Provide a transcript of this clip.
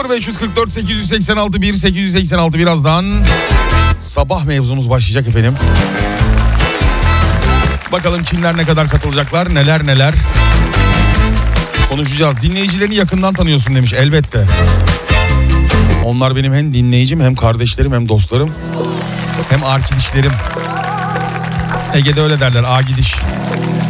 0544 886 1 886 birazdan sabah mevzumuz başlayacak efendim. Bakalım kimler ne kadar katılacaklar, neler konuşacağız. Dinleyicilerini yakından tanıyorsun demiş, elbette. Onlar benim hem dinleyicim, hem kardeşlerim, hem dostlarım, hem arkadaşlarım. Ege'de öyle derler, agidiş.